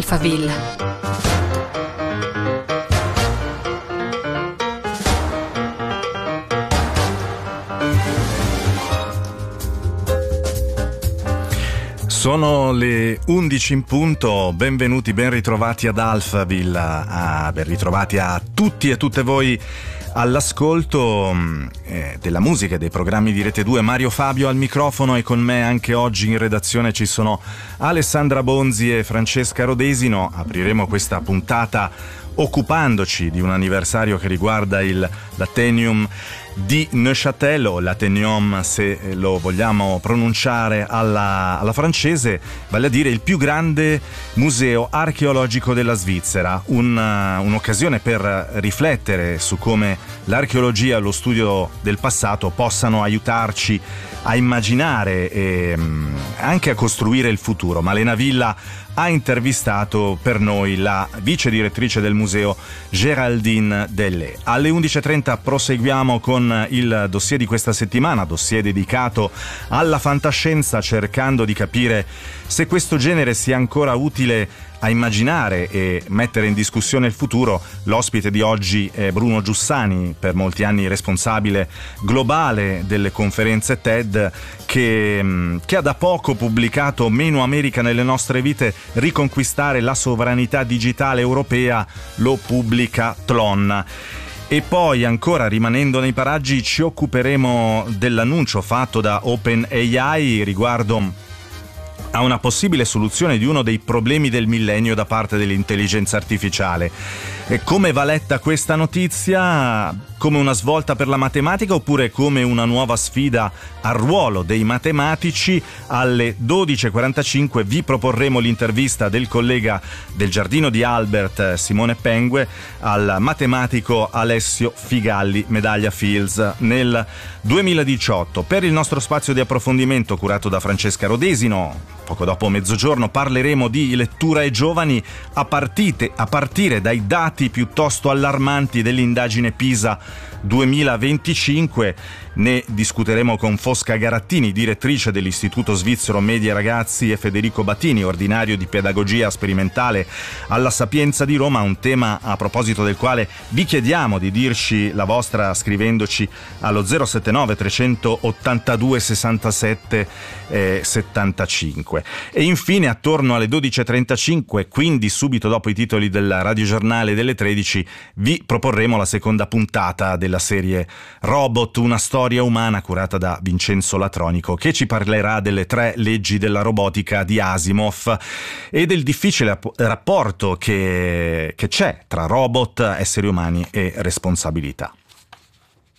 Alphaville. Sono le 11 in punto, benvenuti, ben ritrovati ad Alphaville, ben ritrovati a tutti e tutte voi all'ascolto della musica e dei programmi di Rete 2. Mario Fabio al microfono, e con me anche oggi in redazione ci sono Alessandra Bonzi e Francesca Rodesino. Apriremo questa puntata occupandoci di un anniversario che riguarda l'Atheneum di Neuchâtel, o l'Atheneum se lo vogliamo pronunciare alla francese, vale a dire il più grande museo archeologico della Svizzera, un'occasione per riflettere su come l'archeologia e lo studio del passato possano aiutarci a immaginare e anche a costruire il futuro. Malena Villa ha intervistato per noi la vice direttrice del museo Géraldine Dellet. Alle 11.30 proseguiamo con il dossier di questa settimana, dossier dedicato alla fantascienza, cercando di capire se questo genere sia ancora utile a immaginare e mettere in discussione il futuro. L'ospite di oggi è Bruno Giussani, per molti anni responsabile globale delle conferenze TED, che ha da poco pubblicato Meno America nelle nostre vite, riconquistare la sovranità digitale europea, lo pubblica Tlon. E poi, ancora rimanendo nei paraggi, ci occuperemo dell'annuncio fatto da OpenAI riguardo a una possibile soluzione di uno dei problemi del millennio da parte dell'intelligenza artificiale. E come va letta questa notizia? Come una svolta per la matematica oppure come una nuova sfida al ruolo dei matematici? Alle 12.45 vi proporremo l'intervista del collega del Giardino di Albert, Simone Pengue, al matematico Alessio Figalli, medaglia Fields nel 2018. Per il nostro spazio di approfondimento curato da Francesca Rodesino, poco dopo mezzogiorno parleremo di lettura ai giovani a partire dai dati piuttosto allarmanti dell'indagine PISA 2025. Ne discuteremo con Fosca Garattini, direttrice dell'Istituto Svizzero Media Ragazzi, e Federico Battini, ordinario di pedagogia sperimentale alla Sapienza di Roma, un tema a proposito del quale vi chiediamo di dirci la vostra scrivendoci allo 079 382 67 75. E infine, attorno alle 12.35, quindi subito dopo i titoli del radiogiornale delle 13, vi proporremo la seconda puntata della serie Robot, una storia umana, curata da Vincenzo Latronico, che ci parlerà delle 3 leggi della robotica di Asimov e del difficile rapporto che c'è tra robot, esseri umani e responsabilità.